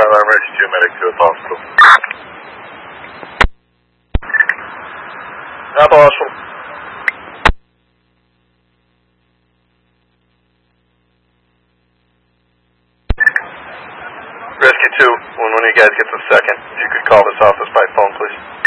emergency 2 medic to the hospital. At the hospital. Rescue 2, when one of you guys gets a second, if you could call this office by phone, please.